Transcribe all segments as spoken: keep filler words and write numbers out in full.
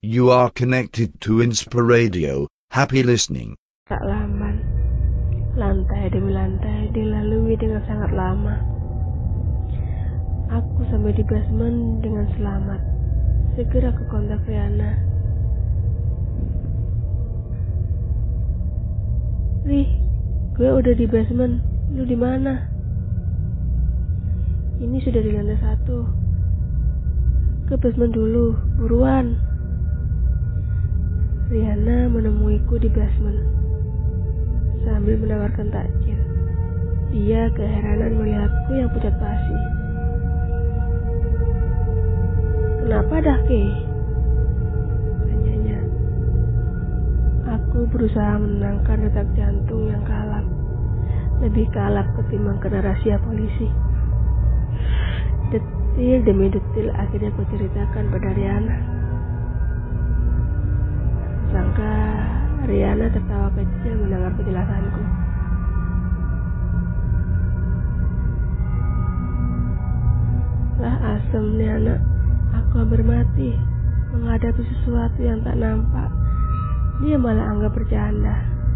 You are connected to Inspiradio. Happy listening. Tak laman, lantai demi lantai dilalui dengan sangat lama. Aku sampai di basement dengan selamat. Segera aku kontak Riana. Ri, gue udah di basement. Lu di mana? Ini sudah di lantai satu. Ke basement dulu, buruan. Riana menemuiku di basement sambil menawarkan takjil. Dia keheranan melihatku yang pucat pasi. Kenapa dah, Ke? Tanyanya. Aku berusaha menenangkan detak jantung yang kalap. Lebih kalap ketimbang kena rahasia polisi. Detil demi detil akhirnya aku ceritakan pada Riana. Sangka Riana tertawa kecil mendengar penjelasanku. Lah asem nih anak. Aku hampir mati menghadapi sesuatu yang tak nampak. Dia malah anggap bercanda.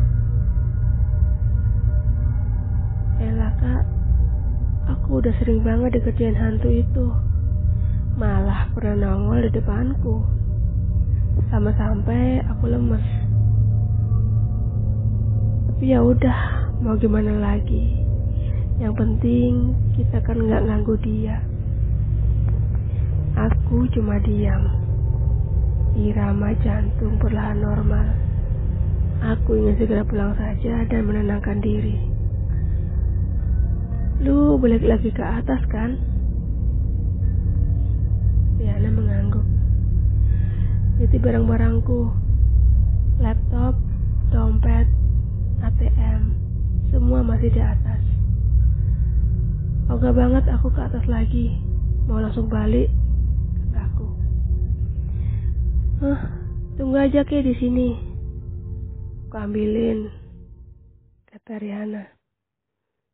Elah kak, aku udah sering banget dikerjain hantu itu. Malah pernah nongol di depanku. Sampai-sampai aku lemes. Tapi ya udah, mau gimana lagi. Yang penting kita kan nggak ganggu dia. Aku cuma diam. Irama jantung perlahan normal. Aku ingin segera pulang saja dan menenangkan diri. Lu balik lagi ke atas kan? Riana mengangguk. Jadi barang-barangku, laptop, dompet, A T M, semua masih di atas. Ogah banget aku ke atas lagi, mau langsung balik, kataku. Hah, tunggu aja ke di sini. Aku ambilin, kata Riana.